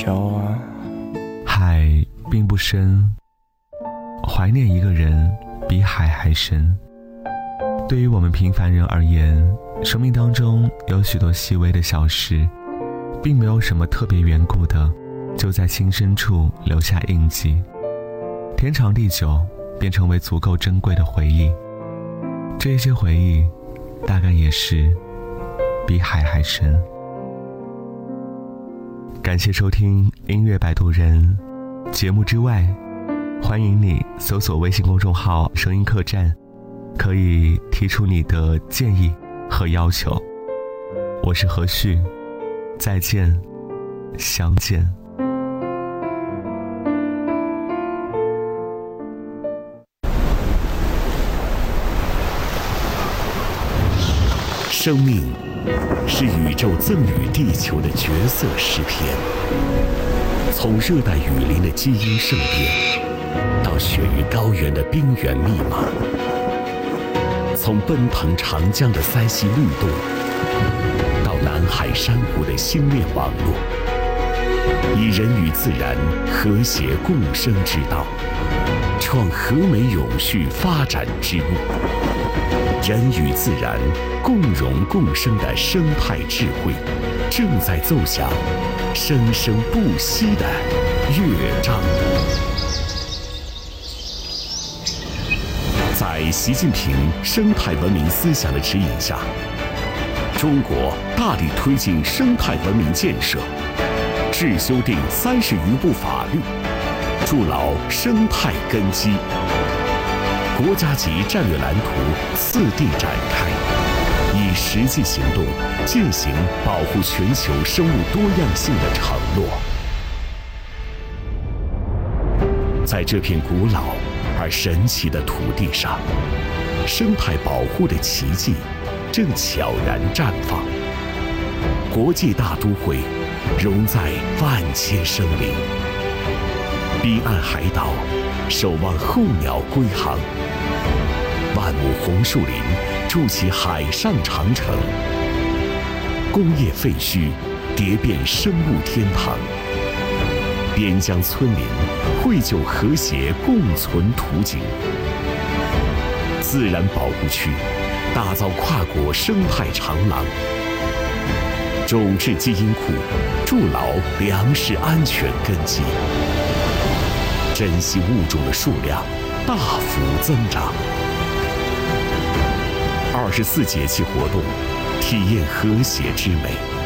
漂啊。 海并不深，怀念一个人比海还深。对于我们平凡人而言，生命当中有许多细微的小事，并没有什么特别缘故的，就在心深处留下印记，天长地久便成为足够珍贵的回忆。这些回忆大概也是比海还深。感谢收听音乐摆渡人。节目之外，欢迎你搜索微信公众号声音客栈，可以提出你的建议和要求。我是何旭，再见，相见。 生命是宇宙赠予地球的绝色诗篇，从热带雨林的基因盛典，到雪域高原的冰原密码，从奔腾长江的塞西律动，到南海珊瑚的星链网络，以人与自然和谐共生之道，创和美永续发展之路。人与自然共荣共生的生态智慧，正在奏响生生不息的乐章。在习近平生态文明思想的指引下，中国大力推进生态文明建设，制修订30余部法律，筑牢生态根基。国家级战略蓝图次第展开，以实际行动践行保护全球生物多样性的承诺。在这片古老而神奇的土地上，生态保护的奇迹正悄然绽放。国际大都会融在万千生灵，彼岸海岛守望候鸟归航，万亩红树林筑起海上长城，工业废墟叠变生物天堂，边疆村民绘就和谐共存图景。自然保护区打造跨国生态长廊，种质基因库筑牢粮食安全根基，珍稀物种的数量大幅增长。24节气活动，体验和谐之美。